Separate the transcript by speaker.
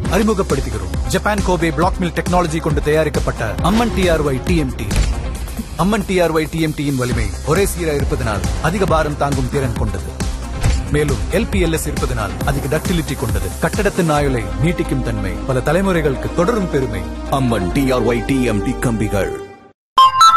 Speaker 1: அறிமுகப்படுத்துகிறோம். Japan Kobe black mill technology கொண்டு தயாரிக்கப்பட்ட அம்மன் டிஆர்ஒய் டிஎம்டி. அம்மன் டிஆர்ஒய் டிஎம்டியின் வலிமை ஒரே சீரா இருப்பதனால் அதிக பாரம் தாங்கும் திறன் கொண்டது. மேலும் எல்பிஎல்எஸ் இருப்பதனால் அதிக டக்டிலிட்டி கொண்டது. கட்டடத்தின் ஆயுளை நீட்டிக்கும் தன்மை, பல தலைமுறைகளுக்கு தொடரும் பெருமை.
Speaker 2: அம்மன் டிஆர்ஒய் டிஎம்டி கம்பிகள்.